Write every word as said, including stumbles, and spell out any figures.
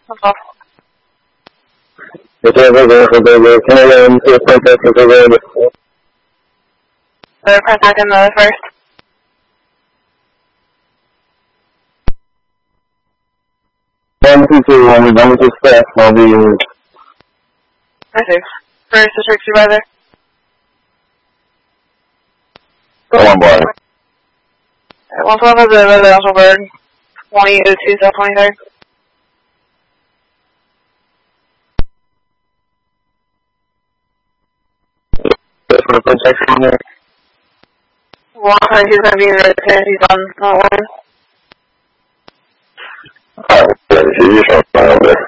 That's all. It's over there for the Canadian to protest for the The contact in the first. One, two, two, one, one, two, six, I'll be I see. First district supervisor. go on board. one twelve is a residential bird. twenty oh two, South twenty-third. For the protection there. one twenty-two is going to be in red ten. He's on, not one. Alright, you just want to over there.